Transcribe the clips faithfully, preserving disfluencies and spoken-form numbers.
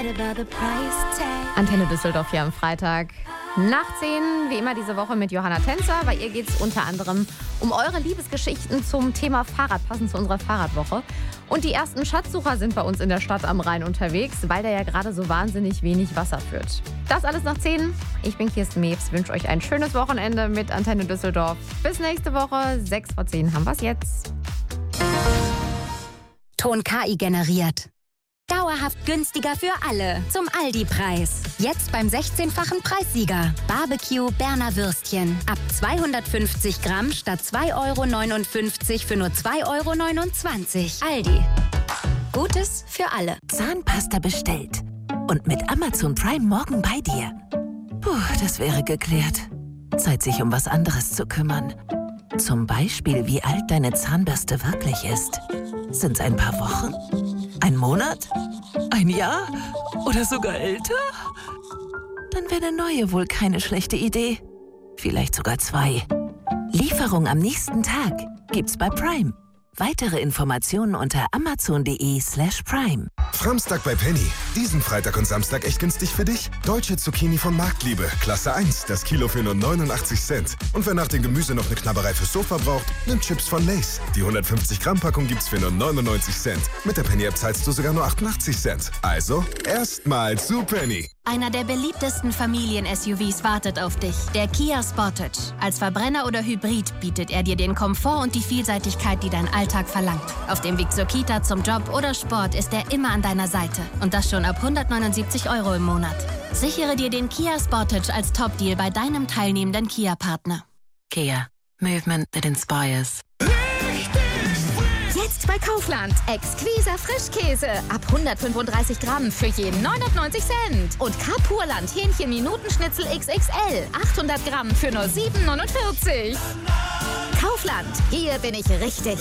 Antenne Düsseldorf hier am Freitag. Nach zehn, wie immer diese Woche mit Johanna Tänzer. Bei ihr geht es unter anderem um eure Liebesgeschichten zum Thema Fahrrad, passend zu unserer Fahrradwoche. Und die ersten Schatzsucher sind bei uns in der Stadt am Rhein unterwegs, weil da ja gerade so wahnsinnig wenig Wasser führt. Das alles nach zehn. Ich bin Kirsten Mewes, wünsche euch ein schönes Wochenende mit Antenne Düsseldorf. Bis nächste Woche, sechs vor zehn haben wir es jetzt. Ton K I generiert. Dauerhaft günstiger für alle. Zum Aldi-Preis. Jetzt beim sechzehnfachen Preissieger. Barbecue Berner Würstchen. Ab zweihundertfünfzig Gramm statt zwei Euro neunundfünfzig für nur zwei Euro neunundzwanzig. Aldi. Gutes für alle. Zahnpasta bestellt. Und mit Amazon Prime morgen bei dir. Puh, das wäre geklärt. Zeit, sich um was anderes zu kümmern. Zum Beispiel, wie alt deine Zahnbürste wirklich ist. Sind's ein paar Wochen? Ein Monat? Ein Jahr? Oder sogar älter? Dann wäre eine neue wohl keine schlechte Idee. Vielleicht sogar zwei. Lieferung am nächsten Tag gibt's bei Prime. Weitere Informationen unter amazon.de slash prime. Framstag bei Penny. Diesen Freitag und Samstag echt günstig für dich. Deutsche Zucchini von Marktliebe. Klasse eins. Das Kilo für nur neunundachtzig Cent. Und wer nach dem Gemüse noch eine Knabberei fürs Sofa braucht, nimmt Chips von Lay's. Die hundertfünfzig Gramm Packung gibt's für nur neunundneunzig Cent. Mit der Penny-App zahlst du sogar nur achtundachtzig Cent. Also, erstmal zu Penny. Einer der beliebtesten Familien-S U Vs wartet auf dich. Der Kia Sportage. Als Verbrenner oder Hybrid bietet er dir den Komfort und die Vielseitigkeit, die dein Alltag verlangt. Auf dem Weg zur Kita, zum Job oder Sport ist er immer an deiner Seite. Und das schon ab hundertneunundsiebzig Euro im Monat. Sichere dir den Kia Sportage als Top-Deal bei deinem teilnehmenden Kia-Partner. Kia. Movement that inspires. Jetzt bei Kaufland. Exquiser Frischkäse. Ab hundertfünfunddreißig Gramm für je neunundneunzig Cent. Und Kapurland Hähnchen-Minutenschnitzel X X L. achthundert Gramm für nur sieben neunundvierzig. Kaufland. Hier bin ich richtig.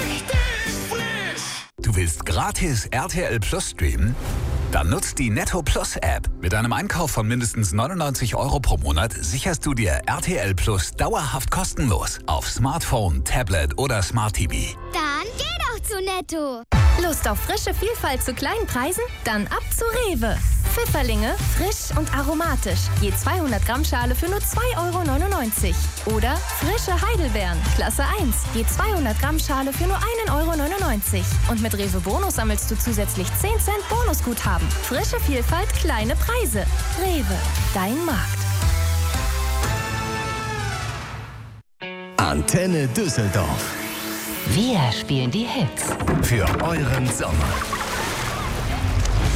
Du willst gratis R T L Plus streamen? Dann nutzt die Netto Plus App. Mit einem Einkauf von mindestens neunundneunzig Euro pro Monat sicherst du dir R T L Plus dauerhaft kostenlos auf Smartphone, Tablet oder Smart T V. Dann geh doch zu Netto. Lust auf frische Vielfalt zu kleinen Preisen? Dann ab zu Rewe. Pfifferlinge, frisch und aromatisch. Je zweihundert Gramm Schale für nur zwei Euro neunundneunzig. Oder frische Heidelbeeren, Klasse eins. Je zweihundert Gramm Schale für nur ein Euro neunundneunzig. Und mit Rewe Bonus sammelst du zusätzlich zehn Cent Bonusguthaben. Frische Vielfalt, kleine Preise. Rewe, dein Markt. Antenne Düsseldorf. Wir spielen die Hits. Für euren Sommer.